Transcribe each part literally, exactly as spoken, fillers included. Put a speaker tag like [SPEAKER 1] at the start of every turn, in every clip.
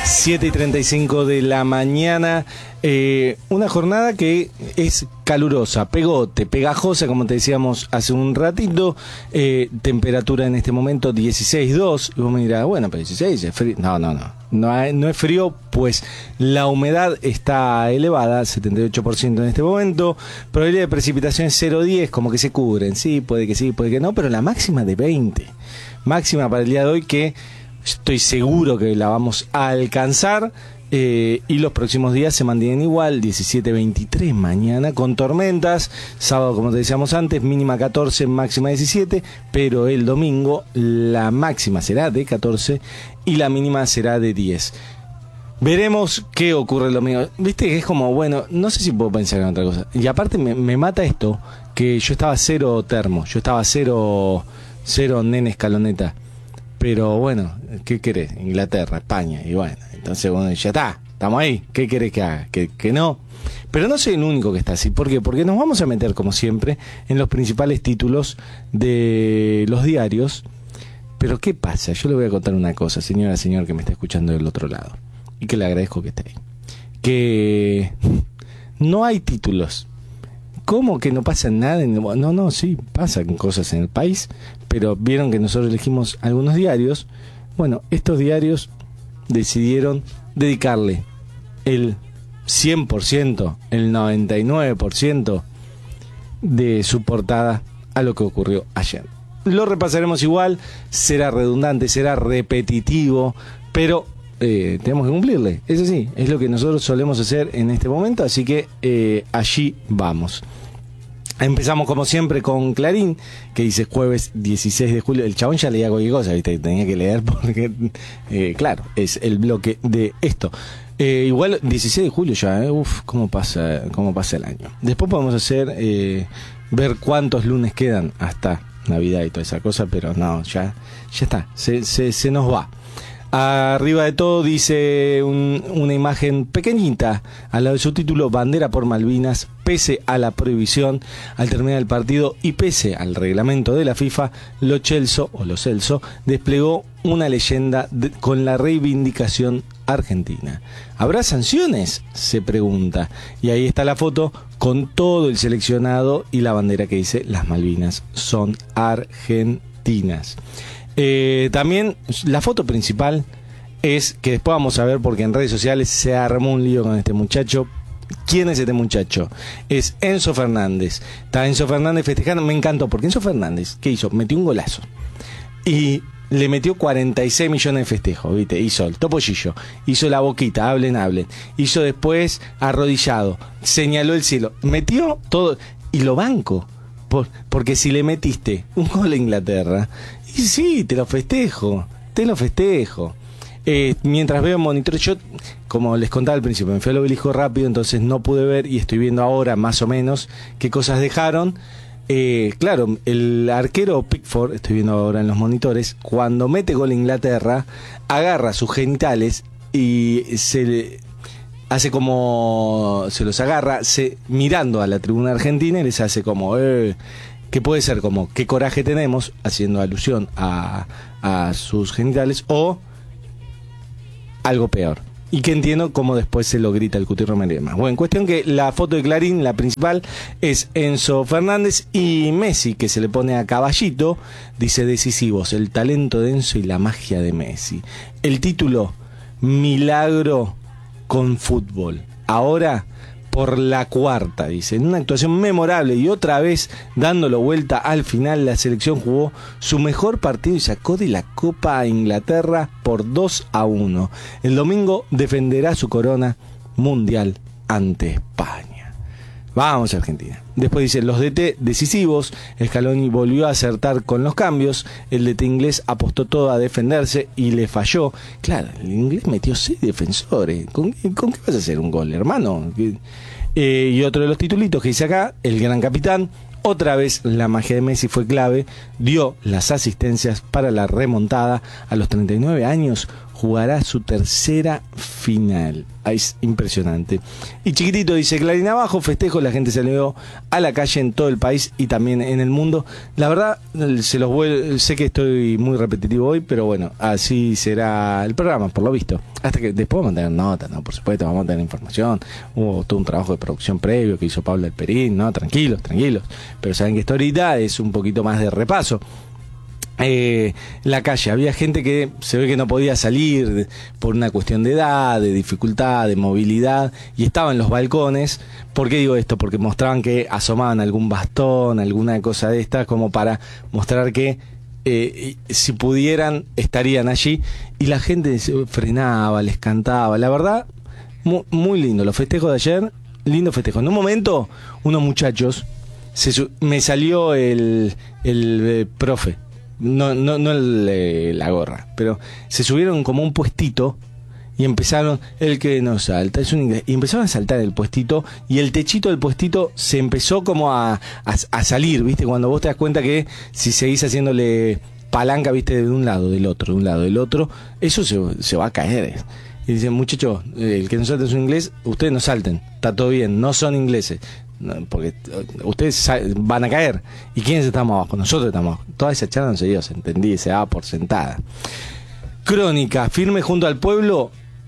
[SPEAKER 1] siete y treinta y cinco de la mañana, eh, una jornada que es calurosa, pegote, pegajosa, como te decíamos hace un ratito, eh, temperatura en este momento dieciséis punto dos, y vos me dirás, bueno, pero dieciséis es frío. No, no, no, no, hay, no es frío, pues la humedad está elevada, setenta y ocho por ciento en este momento, probabilidad de precipitación es cero punto diez, como que se cubren, sí, puede que sí, puede que no, pero la máxima de veinte, máxima para el día de hoy que estoy seguro que la vamos a alcanzar, eh, y los próximos días se mantienen igual, diecisiete veintitrés mañana con tormentas, sábado como te decíamos antes, mínima catorce, máxima diecisiete, pero el domingo la máxima será de catorce y la mínima será de diez. Veremos qué ocurre el domingo. Viste que es como, bueno, no sé si puedo pensar en otra cosa. Y aparte me, me mata esto, que yo estaba cero termo, yo estaba cero, cero nene escaloneta. Pero bueno, ¿qué querés? Inglaterra, España, y bueno, entonces bueno, ya está, estamos ahí, ¿qué querés que haga? Que, que no. Pero no soy el único que está así, ¿por qué? Porque nos vamos a meter, como siempre, en los principales títulos de los diarios. Pero ¿qué pasa? Yo le voy a contar una cosa, señora, señor que me está escuchando del otro lado, y que le agradezco que esté ahí. Que no hay títulos. ¿Cómo que no pasa nada? En el... No, no, sí, pasan cosas en el país, pero vieron que nosotros elegimos algunos diarios. Bueno, estos diarios decidieron dedicarle el cien por ciento, el noventa y nueve por ciento de su portada a lo que ocurrió ayer. Lo repasaremos igual, será redundante, será repetitivo, pero eh, tenemos que cumplirle. Eso sí, es lo que nosotros solemos hacer en este momento, así que eh, allí vamos. Empezamos como siempre con Clarín, que dice jueves dieciséis de julio. El chabón ya leía cualquier cosa, ¿viste? Tenía que leer porque, eh, claro, es el bloque de esto. Eh, igual dieciséis de julio ya, ¿eh? Uf, cómo pasa, cómo pasa el año. Después podemos hacer, eh, ver cuántos lunes quedan hasta Navidad y toda esa cosa, pero no, ya, ya está, se, se, se nos va. Arriba de todo dice un, una imagen pequeñita al lado de su título: bandera por Malvinas, pese a la prohibición al terminar el partido y pese al reglamento de la FIFA, Lo Celso o Lo Celso desplegó una leyenda de, con la reivindicación argentina. ¿Habrá sanciones?, se pregunta, y ahí está la foto con todo el seleccionado y la bandera que dice las Malvinas son argentinas. Eh, también la foto principal es, que después vamos a ver porque en redes sociales se armó un lío con este muchacho. ¿Quién es este muchacho? Es Enzo Fernández. Está Enzo Fernández festejando. Me encantó porque Enzo Fernández, ¿qué hizo? Metió un golazo y le metió cuarenta y seis millones de festejos, ¿viste? Hizo el topollillo, hizo la boquita, hablen, hablen, hizo después arrodillado, señaló el cielo, metió todo y lo banco. Por, porque si le metiste un gol a Inglaterra, y sí, te lo festejo, te lo festejo. Eh, mientras veo monitores, yo, como les contaba al principio, me fui al Obelisco rápido, entonces no pude ver y estoy viendo ahora más o menos qué cosas dejaron. Eh, claro, el arquero Pickford, estoy viendo ahora en los monitores, cuando mete gol a Inglaterra, agarra sus genitales y se le hace como, se los agarra se, mirando a la tribuna argentina y les hace como, eh, que puede ser como, qué coraje tenemos, haciendo alusión a, a sus genitales, o algo peor. Y que entiendo cómo después se lo grita el Cuti Romero y demás. Bueno, en cuestión que la foto de Clarín, la principal, es Enzo Fernández y Messi, que se le pone a caballito, dice decisivos, el talento de Enzo y la magia de Messi. El título, Milagro con fútbol. Ahora por la cuarta, dice, en una actuación memorable y otra vez dándolo vuelta al final, la selección jugó su mejor partido y sacó de la Copa a Inglaterra por dos a uno. El domingo defenderá su corona mundial ante España. Vamos a Argentina. Después dice, los D T decisivos, Scaloni volvió a acertar con los cambios, el D T inglés apostó todo a defenderse y le falló. Claro, el inglés metió seis defensores. ¿Con, con qué vas a hacer un gol, hermano? Eh, y otro de los titulitos que dice acá, el gran capitán, otra vez la magia de Messi fue clave, dio las asistencias para la remontada a los treinta y nueve años, jugará su tercera final. Es impresionante. Y Chiquitito dice, Clarín abajo, festejo, la gente salió a la calle en todo el país y también en el mundo. La verdad, se los vuelvo, sé que estoy muy repetitivo hoy, pero bueno, así será el programa, por lo visto. Hasta que después vamos a tener notas, ¿no? Por supuesto, vamos a tener información. Hubo todo un trabajo de producción previo que hizo Pablo Alperín, ¿no? Tranquilos, tranquilos. Pero saben que esto ahorita es un poquito más de repaso. Eh, la calle, había gente que se ve que no podía salir por una cuestión de edad, de dificultad, de movilidad, y estaban en los balcones. ¿Por qué digo esto? Porque mostraban que asomaban algún bastón, alguna cosa de esta, como para mostrar que eh, si pudieran estarían allí, y la gente frenaba, les cantaba. La verdad, muy, muy lindo los festejos de ayer, lindo festejo. En un momento, unos muchachos, se, me salió el, el, el profe. No, no, no el, eh, la gorra, pero se subieron como un puestito y empezaron, el que no salta, es un inglés, y empezaron a saltar el puestito y el techito del puestito se empezó como a, a, a salir, ¿viste? Cuando vos te das cuenta que si seguís haciéndole palanca, ¿viste? De un lado, del otro, de un lado, del otro, eso se, se va a caer. Y dicen, muchachos, el que no salta es un inglés, ustedes no salten, está todo bien, no son ingleses. No, porque ustedes van a caer. ¿Y quiénes estamos abajo? Nosotros estamos abajo. Toda esa charla no se dio, se entendí, se daba por sentada. Crónica, firme junto al pueblo.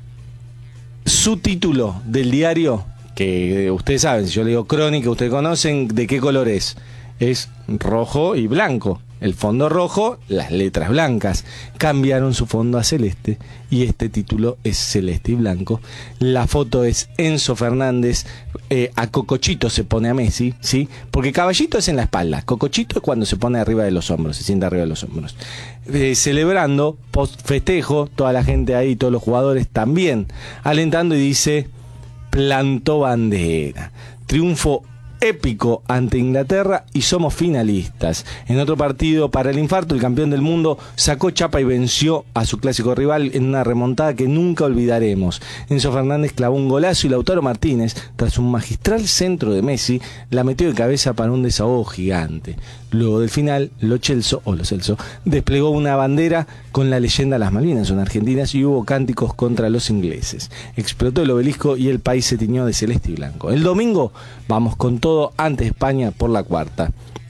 [SPEAKER 1] Su título del diario, que ustedes saben, si yo le digo crónica, ustedes conocen de qué color es. Es rojo y blanco. El fondo rojo, las letras blancas. Cambiaron su fondo a celeste y este título es celeste y blanco. La foto es Enzo Fernández, eh, a Cocochito se pone a Messi, ¿sí? Porque Caballito es en la espalda, Cocochito es cuando se pone arriba de los hombros, se sienta arriba de los hombros. Eh, celebrando, post festejo, toda la gente ahí, todos los jugadores también, alentando y dice, plantó bandera. Triunfo épico ante Inglaterra y somos finalistas. En otro partido para el infarto, el campeón del mundo sacó chapa y venció a su clásico rival en una remontada que nunca olvidaremos. Enzo Fernández clavó un golazo y Lautaro Martínez, tras un magistral centro de Messi, la metió de cabeza para un desahogo gigante. Luego del final, Lo Celso, o Lo Celso, desplegó una bandera con la leyenda Las Malvinas son argentinas y hubo cánticos contra los ingleses. Explotó el obelisco y el país se tiñó de celeste y blanco. El domingo vamos con todo ante España por la cuarta.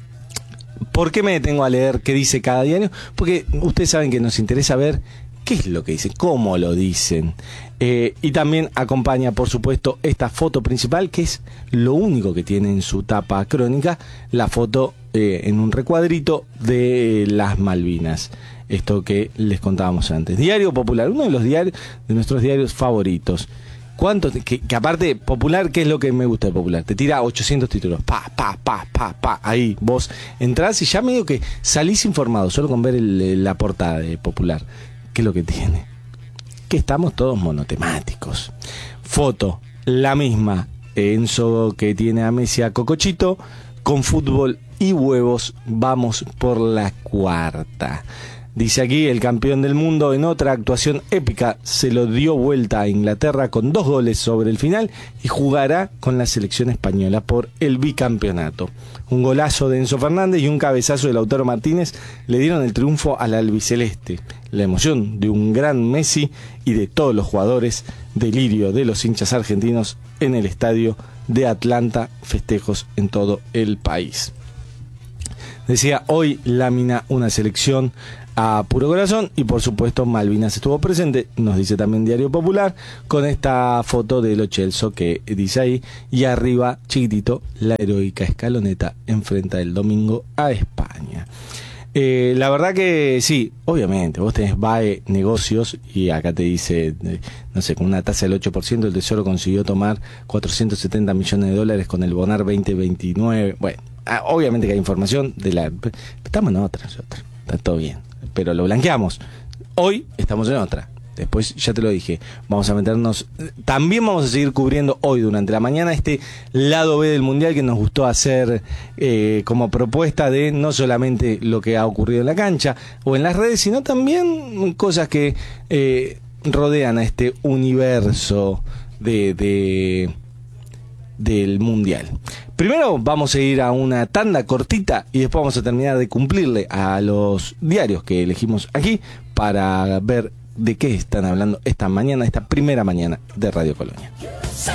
[SPEAKER 1] ¿Por qué me detengo a leer qué dice cada diario? Porque ustedes saben que nos interesa ver qué es lo que dicen, cómo lo dicen. Eh, y también acompaña, por supuesto, esta foto principal, que es lo único que tiene en su tapa crónica, la foto eh, en un recuadrito de las Malvinas. Esto que les contábamos antes. Diario Popular, uno de los diarios, de nuestros diarios favoritos. ¿Cuánto? Que, que aparte, Popular, ¿qué es lo que me gusta de Popular? Te tira ochocientos títulos. Pa, pa, pa, pa, pa. Ahí vos entrás y ya medio que salís informado, solo con ver el, la portada de Popular. ¿Qué es lo que tiene? Que estamos todos monotemáticos. Foto, la misma. Enzo que tiene a Messi, a Cocochito, con fútbol y huevos, vamos por la cuarta. Dice aquí, el campeón del mundo en otra actuación épica se lo dio vuelta a Inglaterra con dos goles sobre el final y jugará con la selección española por el bicampeonato. Un golazo de Enzo Fernández y un cabezazo de Lautaro Martínez le dieron el triunfo al albiceleste. La emoción de un gran Messi y de todos los jugadores, delirio de los hinchas argentinos en el estadio de Atlanta, festejos en todo el país. Decía, hoy lámina una selección a puro corazón y por supuesto Malvinas estuvo presente, nos dice también Diario Popular, con esta foto de Lo Celso que dice ahí, y arriba, chiquitito, la heroica escaloneta enfrenta el domingo a España. Eh, la verdad que sí, obviamente, vos tenés B A E Negocios y acá te dice, no sé, con una tasa del ocho por ciento el Tesoro consiguió tomar cuatrocientos setenta millones de dólares con el Bonar veinte veintinueve. Bueno, obviamente que hay información de la... Estamos en otra, otra, está todo bien, pero lo blanqueamos. Hoy estamos en otra. Después, ya te lo dije, vamos a meternos... También vamos a seguir cubriendo hoy durante la mañana este lado B del Mundial que nos gustó hacer eh, como propuesta de no solamente lo que ha ocurrido en la cancha o en las redes, sino también cosas que eh, rodean a este universo de, de del Mundial. Primero vamos a ir a una tanda cortita y después vamos a terminar de cumplirle a los diarios que elegimos aquí para ver de qué están hablando esta mañana, esta primera mañana de Radio Colonia.